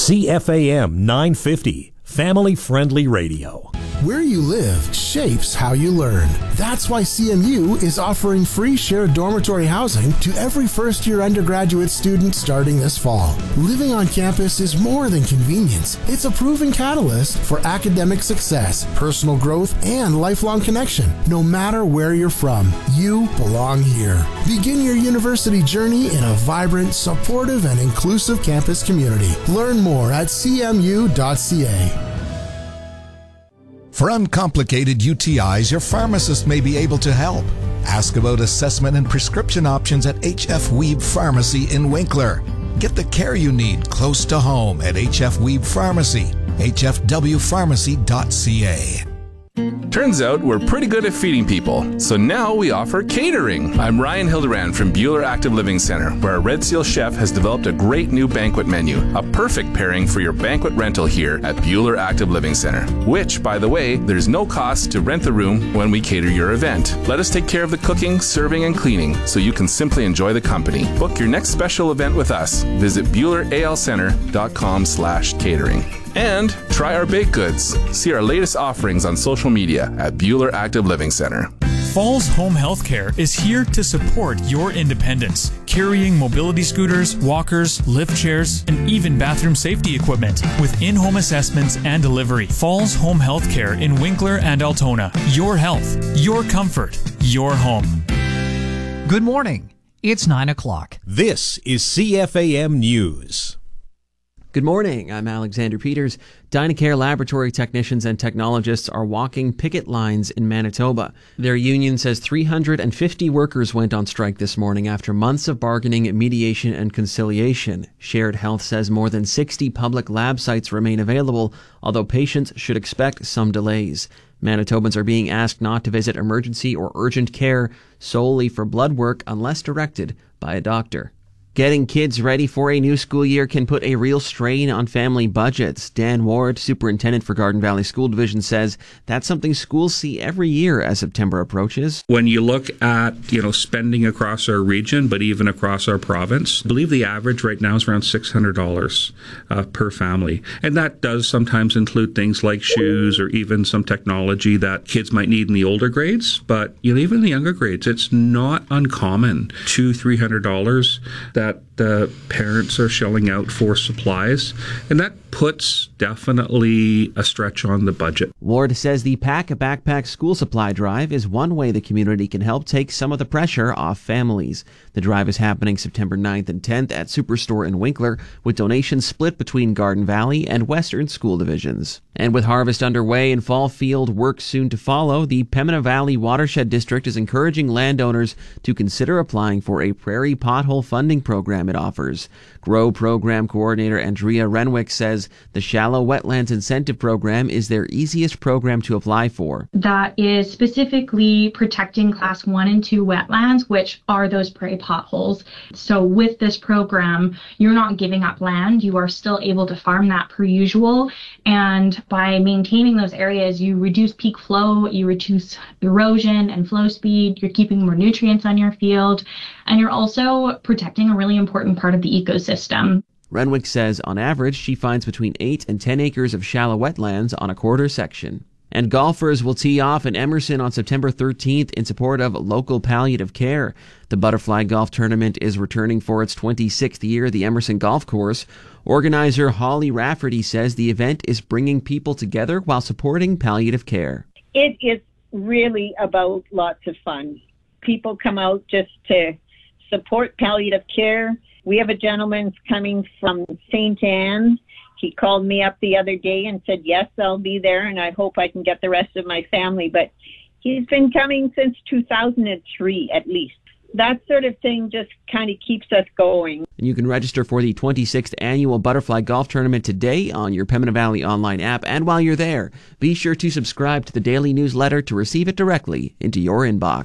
CFAM 950, family-friendly radio. Where you live shapes how you learn. That's why CMU is offering free shared dormitory housing to every first-year undergraduate student starting this fall. Living on campus is more than convenience. It's a proven catalyst for academic success, personal growth, and lifelong connection. No matter where you're from, you belong here. Begin your university journey in a vibrant, supportive, and inclusive campus community. Learn more at cmu.ca. For uncomplicated UTIs, your pharmacist may be able to help. Ask about assessment and prescription options at HF Weeb Pharmacy in Winkler. Get the care you need close to home at HF Weeb Pharmacy, hfwpharmacy.ca. Turns out we're pretty good at feeding people, so now we offer catering. I'm Ryan Hildebrand from Bueller Active Living Center, where our Red Seal chef has developed a great new banquet menu, a perfect pairing for your banquet rental here at Bueller Active Living Center, which, by the way, there's no cost to rent the room when we cater your event. Let us take care of the cooking, serving, and cleaning so you can simply enjoy the company. Book your next special event with us. Visit BuellerALCenter.com/catering. And try our baked goods. See our latest offerings on social media at Bueller Active Living Center. Falls Home Healthcare is here to support your independence, carrying mobility scooters, walkers, lift chairs, and even bathroom safety equipment with in-home assessments and delivery. Falls Home Healthcare in Winkler and Altona. Your health, your comfort, your home. Good morning. It's 9 o'clock. This is CFAM News. Good morning. I'm Alexander Peters. Dynacare laboratory technicians and technologists are walking picket lines in Manitoba. Their union says 350 workers went on strike this morning after months of bargaining, mediation, and conciliation. Shared Health says more than 60 public lab sites remain available, although patients should expect some delays. Manitobans are being asked not to visit emergency or urgent care solely for blood work unless directed by a doctor. Getting kids ready for a new school year can put a real strain on family budgets. Dan Ward, superintendent for Garden Valley School Division, says that's something schools see every year as September approaches. When you look at, spending across our region, but even across our province, I believe the average right now is around $600 per family. And that does sometimes include things like shoes or even some technology that kids might need in the older grades. But even in the younger grades, it's not uncommon, $200-300 that the parents are shelling out for supplies, and that puts definitely a stretch on the budget. Ward says the Pack a Backpack school supply drive is one way the community can help take some of the pressure off families. The drive is happening September 9th and 10th at Superstore in Winkler, with donations split between Garden Valley and Western school divisions. And with harvest underway and fall field work soon to follow, the Pembina Valley Watershed District is encouraging landowners to consider applying for a prairie pothole funding program it offers. GROW program coordinator Andrea Renwick says the Shallow Wetlands Incentive Program is their easiest program to apply for. That is specifically protecting Class 1 and 2 wetlands, which are those prairie potholes. So with this program, you're not giving up land. You are still able to farm that per usual. And by maintaining those areas, you reduce peak flow, you reduce erosion and flow speed, you're keeping more nutrients on your field, and you're also protecting a really important part of the ecosystem. Renwick says on average she finds between 8 and 10 acres of shallow wetlands on a quarter section. And golfers will tee off in Emerson on September 13th in support of local palliative care. The Butterfly Golf Tournament is returning for its 26th year at the Emerson Golf Course. Organizer Holly Rafferty says the event is bringing people together while supporting palliative care. It is really about lots of fun. People come out just to support palliative care. We have a gentleman coming from St. Anne. He called me up the other day and said, yes, I'll be there, and I hope I can get the rest of my family. But he's been coming since 2003 at least. That sort of thing just kind of keeps us going. And you can register for the 26th Annual Butterfly Golf Tournament today on your Pembina Valley online app. And while you're there, be sure to subscribe to the daily newsletter to receive it directly into your inbox.